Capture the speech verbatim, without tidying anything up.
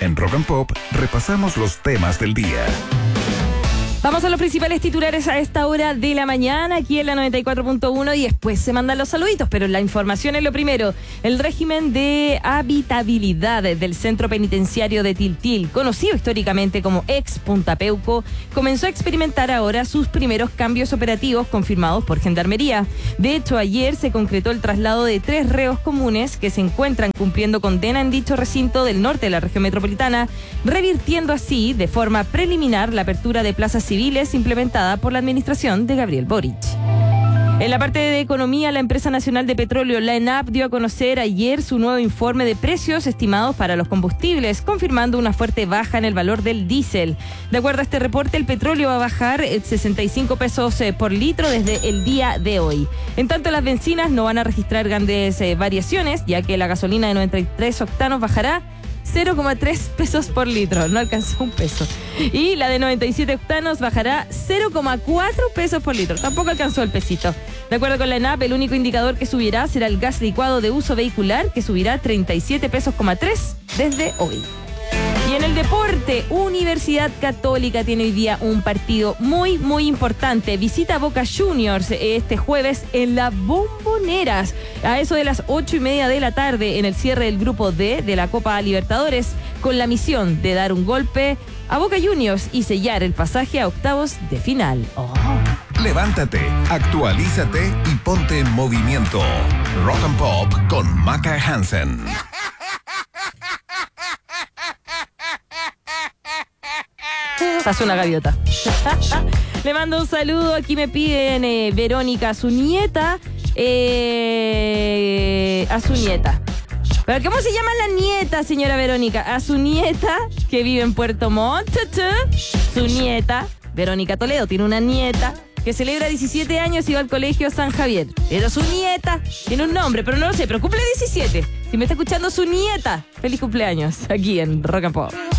En Rock and Pop repasamos los temas del día. Vamos a los principales titulares a esta hora de la mañana, aquí en la noventa y cuatro punto uno, y después se mandan los saluditos, pero la información es lo primero. El régimen de habitabilidad del centro penitenciario de Tiltil, conocido históricamente como ex Punta Peuco, comenzó a experimentar ahora sus primeros cambios operativos confirmados por Gendarmería. De hecho, ayer se concretó el traslado de tres reos comunes que se encuentran cumpliendo condena en dicho recinto del norte de la región metropolitana, revirtiendo así de forma preliminar la apertura de plazas civiles implementada por la administración de Gabriel Boric. En la parte de economía, la empresa nacional de petróleo, la ENAP, dio a conocer ayer su nuevo informe de precios estimados para los combustibles, confirmando una fuerte baja en el valor del diésel. De acuerdo a este reporte, el petróleo va a bajar sesenta y cinco pesos por litro desde el día de hoy. En tanto, las bencinas no van a registrar grandes eh, variaciones, ya que la gasolina de noventa y tres octanos bajará cero coma tres pesos por litro, no alcanzó un peso. Y la de noventa y siete octanos bajará cero coma cuatro pesos por litro, tampoco alcanzó el pesito. De acuerdo con la ENAP, el único indicador que subirá será el gas licuado de uso vehicular, que subirá treinta y siete pesos coma tres desde hoy. Y en el deporte, Universidad Católica tiene hoy día un partido muy, muy importante. Visita Boca Juniors este jueves en la Bomboneras, a eso de las ocho y media de la tarde, en el cierre del grupo D de la Copa Libertadores, con la misión de dar un golpe a Boca Juniors y sellar el pasaje a octavos de final. Oh. Levántate, actualízate y ponte en movimiento. Rock and Pop con Maca Hansen. Pasó una gaviota. Le mando un saludo. Aquí me piden eh, Verónica, a su nieta. Eh, a su nieta. ¿Pero cómo se llama la nieta, señora Verónica? A su nieta, que vive en Puerto Montt. Su nieta, Verónica Toledo, tiene una nieta que celebra diecisiete años y va al colegio San Javier. Pero su nieta tiene un nombre, pero no lo sé, pero cumple diecisiete. Si me está escuchando su nieta, feliz cumpleaños aquí en Rock and Pop.